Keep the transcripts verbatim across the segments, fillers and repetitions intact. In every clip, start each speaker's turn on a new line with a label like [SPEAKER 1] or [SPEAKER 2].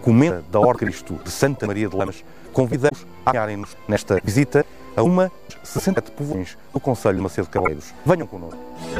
[SPEAKER 1] comenda da Ordem de Cristo de Santa Maria de Lamas, convidamos a acompanharem-nos nesta visita a uma das sessenta e sete povoações do concelho de Macedo de Cavaleiros. Venham connosco.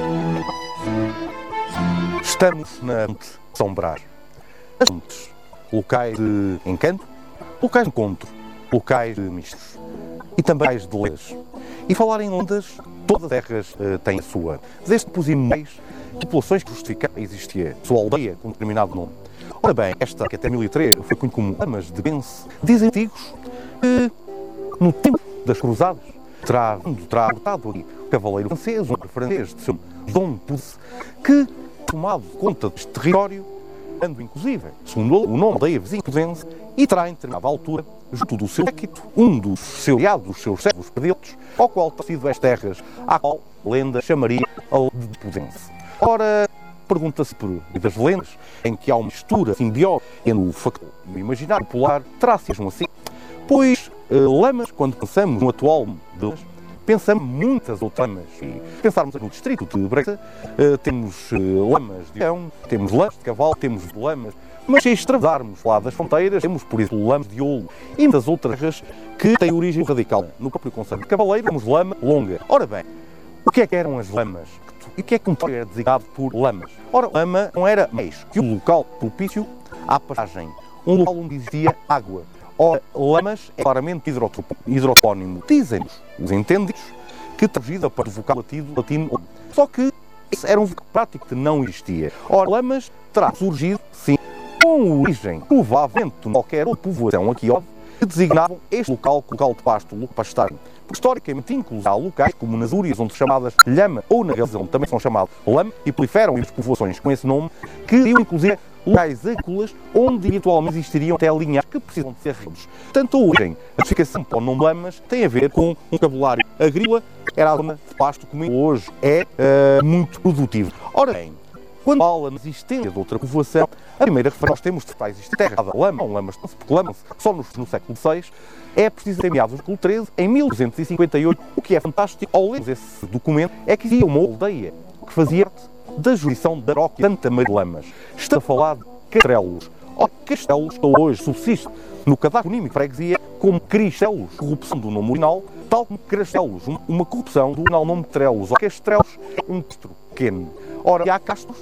[SPEAKER 1] Estamos na Ponte de São Brás. As pontes, locais de encanto, locais de encontro, locais de mistos e também locais de lendas. E falar em lendas, todas as terras uh, têm a sua. Desde posimais, populações que justificavam existia sua aldeia com um determinado nome. Ora bem, esta que até mil e três foi conhecida como Lamas de Bence, dizem antigos que no tempo das cruzadas terá vindo, terá abortado aqui o cavaleiro francês, um francês de seu Dom Pouce, que tomado conta deste território, dando inclusive, segundo o nome da vizinha Pudense, e terá em determinada altura, junto do seu séquito, um dos seus aliados, dos seus servos prediletos, ao qual terá sido as terras, à qual lenda chamaria a de Pudense. Ora, pergunta-se por das lendas, em que há uma mistura simbiótica entre o facto e o imaginário popular, terá sido mesmo assim? Pois, uh, Lamas, quando pensamos no atual de Lamas, pensamos muitas outras lamas. E pensarmos no distrito de Bragança, uh, temos uh, lamas de leão, temos lamas de cavalo, temos lamas. Mas se extravasarmos lá das fronteiras, temos, por exemplo, lamas de ouro e muitas outras terras que têm origem radical. No próprio concelho de Cavaleiro, temos lama longa. Ora bem, o que é que eram as lamas? E o que é que um território era designado por lamas? Ora, lama não era mais que um local propício à pastagem, um local onde existia água. Ora, Lamas é claramente hidrotónimo. Dizem-nos os entendidos que traduzida para o vocal latino, latino. Só que isso era um vocal prático que não existia. Ora, Lamas terá surgido, sim, com origem provavelmente de qualquer outra povoação aqui, ó, que designavam este local, local de pasto, local de pastagem. Porque historicamente, inclusive, há locais, como nas Úrias, onde são chamadas Lhama, ou na Galiza, onde também são chamadas Lama, e proliferam as povoações com esse nome, que teriam, inclusive, locais agrícolas, onde eventualmente existiriam até linhas que precisam de ser regidos. Portanto, a origem, a justificação para o nome Lamas, tem a ver com um vocabulário agrícola, era a zona de pasto, como hoje é uh, muito produtivo. Ora bem, quando fala na existência de outra povoação, a primeira referência nós temos de que existe terra da lama, ou lamas, porque lamas só no, no século seis, é preciso em meados do século treze, em mil duzentos e cinquenta e oito, o que é fantástico, ao ler esse documento, é que existia uma aldeia que fazia parte da jurisdição da paróquia Santa Maria de Lamas. Está a falar de Castrelos. Ora, Castelos, que hoje subsiste no cadastro unímico de freguesia como Cristelos, corrupção do nome original, tal como Crastelos, uma corrupção do original nome Trelos. Ora, Castrelos é um castro pequeno. Ora, e há castros,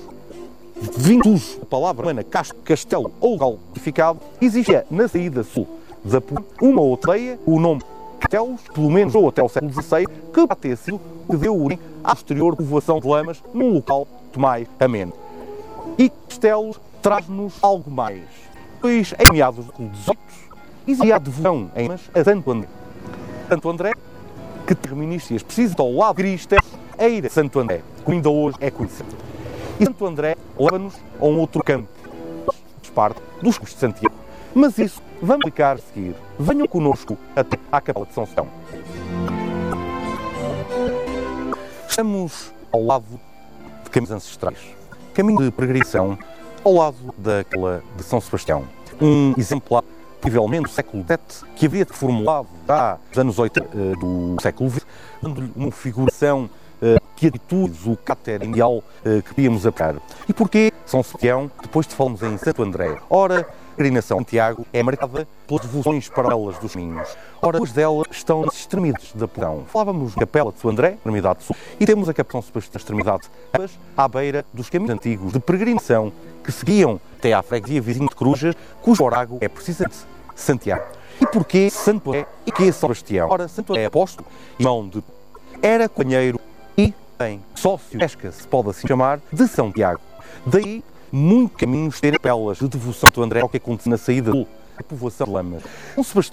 [SPEAKER 1] vindos, a palavra romana castro, castelo ou galdificado, existia na saída sul da uma outra aldeia, o nome Castelos, pelo menos ou até o século dezasseis, que vai ter sido que deu origem à posterior povoação de Lamas num local de mais ameno. E Castelos traz-nos algo mais. Pois, em meados do século dezoito, existia a devoção em Lamas a Santo André. Santo André, que terministias precisa ao lado de Cristo, a ira de Santo André, como ainda hoje é conhecido. E Santo André leva-nos a um outro campo, parte dos Campos de Santiago. Mas isso vamos explicar a seguir. Venham connosco até à Capela de São Sebastião. Estamos ao lado de caminhos ancestrais, caminho de peregrinação ao lado da Capela de São Sebastião. Um exemplar, possivelmente do século sete, que havia formulado já nos anos oitenta do século vinte, dando-lhe uma figuração uh, que atitudes, o caráter ideal uh, que podíamos aplicar. E porquê São Sebastião, depois de falarmos em Santo André? Ora, a peregrinação de Santiago é marcada pelas devoções paralelas dos caminhos. Ora, duas delas estão nas extremidades da Portão. Falávamos da Capela de São André, extremidade sul, e temos a Capela de São Sebastião, extremidade ambas, à beira dos caminhos antigos de peregrinação que seguiam até à freguesia vizinha de Corujas, cujo orágo é precisamente Santiago. E porquê Santo André e que é São Sebastião? Ora, Santo André é apóstolo, irmão de... era companheiro e tem sócio, pesca, se pode assim chamar, de São Tiago. Daí, muitos caminhos terem capelas de devoção de Santo André ao que acontece na saída da povoação de Lamas. São Sebastião